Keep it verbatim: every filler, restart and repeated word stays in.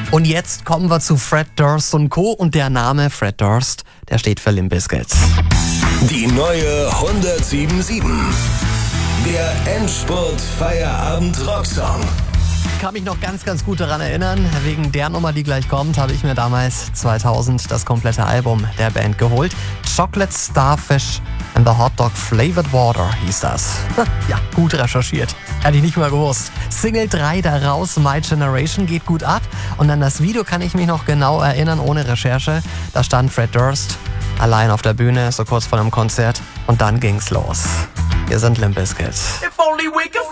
Und jetzt kommen wir zu Fred Durst und Co. Und der Name Fred Durst, der steht für Limp Bizkit. Die neue hundertsieben Komma sieben. Der Endspurt-Feierabend-Rocksong. Ich kann mich noch ganz, ganz gut daran erinnern. Wegen der Nummer, die gleich kommt, habe ich mir damals zweitausend das komplette Album der Band geholt. Chocolate Starfish and the Hot Dog Flavored Water hieß das. Ja, gut recherchiert. Hätte ich nicht mal gewusst. Single drei daraus, My Generation, geht gut ab. Und an das Video kann ich mich noch genau erinnern, ohne Recherche. Da stand Fred Durst allein auf der Bühne, so kurz vor einem Konzert. Und dann ging's los. Wir sind Limp Bizkit.